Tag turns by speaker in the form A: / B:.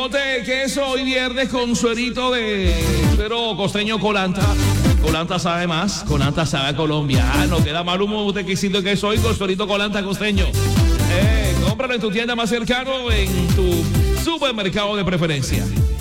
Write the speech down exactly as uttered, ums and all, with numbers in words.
A: lingote de queso hoy viernes con suerito de suero costeño Colanta. Colanta sabe más, Colanta sabe a colombiano. Queda mal humo usted quisito de queso hoy con suerito Colanta costeño. Eh, cómpralo en tu tienda más cercano, en tu supermercado de preferencia.